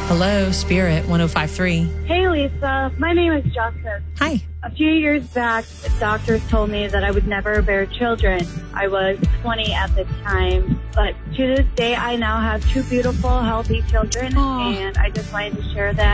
Hello, Spirit 105.3. Hey, Lisa. My name is Justice. Hi. A few years back, doctors told me that I would never bear children. I was 20 at the time, but to this day, I now have two beautiful, healthy children, Aw. and I just wanted to share that.